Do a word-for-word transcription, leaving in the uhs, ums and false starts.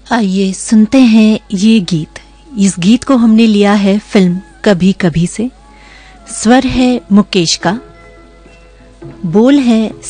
आइए सुनते हैं ये गीत। इस गीत को हमने लिया है फिल्म कभी कभी से। स्वर है मुकेश का, बोल है